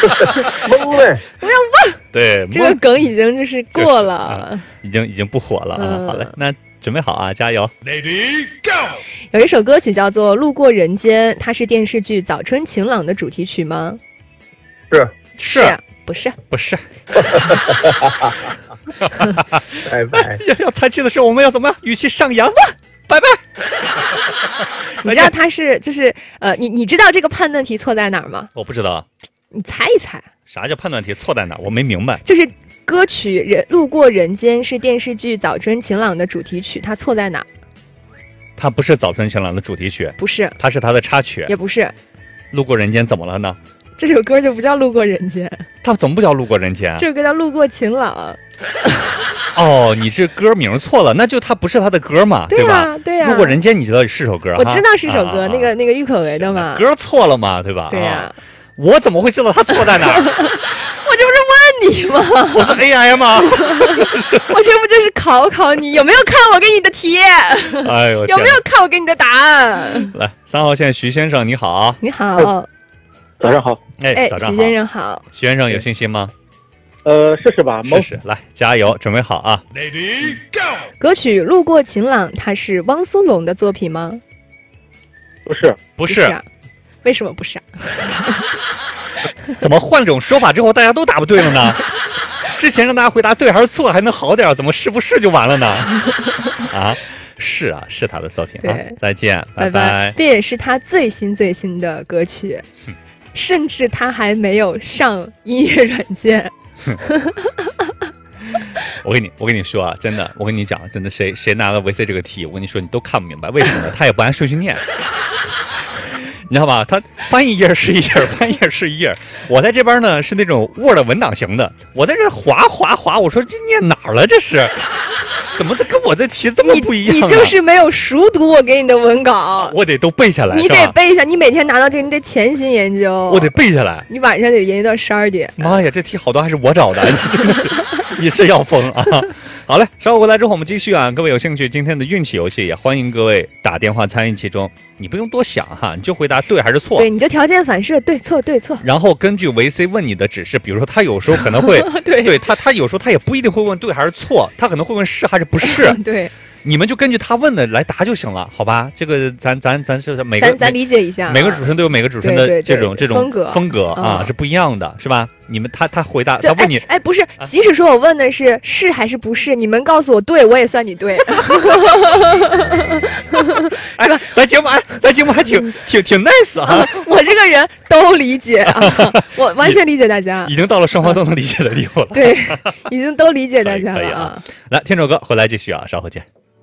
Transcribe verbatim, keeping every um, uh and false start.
懵嘞， 我要忘。 对， 这个梗已经就是过了， 啊、已经已经不火了啊。嗯、好嘞，那准备好啊，加油 ，Lady Go。 有一首歌曲叫做《路过人间》，它是电视剧《早春晴朗》的主题曲吗？ 是是、 啊，不是不是。 拜拜。 要要叹气的时候，我们要怎么样？语气上扬。拜拜。 你知道他是就是呃，你你知道这个判断题错在哪儿吗？ 我不知道， 你猜一猜。 啥叫判断题错在哪儿？我没明白。 就是歌曲《人路过人间》是电视剧《早春晴朗》的主题曲，它错在哪儿？ 它不是《早春晴朗》的主题曲， 不是， 它是它的插曲， 也不是。 路过人间怎么了呢？ 这首歌就不叫《路过人间》， 它怎么不叫《路过人间》？ 这首歌叫《路过晴朗》。 哦，你这歌名错了，那就它不是他的歌嘛， 对吧？ 对呀、啊， 路过人间，你知道是首歌？ 我知道是首歌， 啊、 那个那个郁可唯的嘛。 歌错了嘛，对吧？ 对呀、 啊，我怎么会知道它错在哪儿？ 我这不是问你吗？ 我是 A I 吗？ 我这不就是考考你有没有看我给你的题？ 哎呦， 有没有看我给你的答案？ 来，三号线徐先生，你好。 你好， 早上好。 哎，早上好， 徐先生好。 徐先生有信心吗？ 呃，试试吧， 试试，来，加油，准备好啊 ，Lady Go。 歌曲《路过晴朗》，它是汪苏泷的作品吗？ 不是， 不是， 不是啊、为什么不是、啊？ 怎么换这种说法之后，大家都答不对了呢？之前让大家回答对还是错还能好点，怎么是不是就完了呢？啊，是啊，是他的作品啊。再见，拜拜。 这也是他最新最新的歌曲，甚至他还没有上音乐软件。 我跟你，我跟你说啊，真的，我跟你讲，真的，谁谁拿了 V C 这个题，我跟你说，你都看不明白，为什么呢？他也不按顺序念，你知道吧？他翻一页是一页，翻一页是一页。我在这边呢是那种 Word 文档型的，我在这滑滑滑，我说这念哪儿了？这是怎么跟我这题这么不一样、啊你？你就是没有熟读我给你的文稿， 我得都背下来。 你得背一下，你每天拿到这个，你得潜心研究。 我得背下来， 你晚上得研究到十二点。 妈呀，这题好多还是我找的，真的是你是要疯啊！好嘞，稍后回来之后我们继续啊！各位有兴趣今天的运气游戏，也欢迎各位打电话参与其中。你不用多想哈，你就回答对还是错。 对，你就条件反射，对错对错。 然后根据维 C 问你的指示，比如说他有时候可能会对对他他有时候他也不一定会问对还是错，他可能会问是还是不是。 对。 你们就根据他问的来答就行了，好吧？这个咱咱咱是每个咱咱理解一下、啊， 每个主持人都有每个主持人的这种对对对这种风格风格啊、 嗯、 是不一样的，是吧？你们他他回答他问你， 哎，哎不是，即使说我问的是是还是不是，你们告诉我对，我也算你对， 是吧？咱节目哎，咱节目还挺挺挺 nice 啊、 嗯！我这个人都理解啊，我完全理解大家， 已经到了双方都能理解的地步了。 对，已经都理解大家了啊！ 来，听首歌回来继续啊，稍后见。